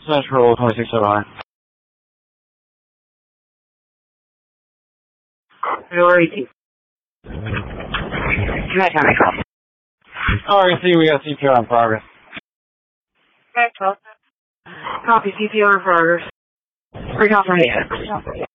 Central 2609. February 18th. Can I tell me call? Oh, I can see we got CPR in progress. Okay, 12. Copy CPR in progress. Reconfirmation.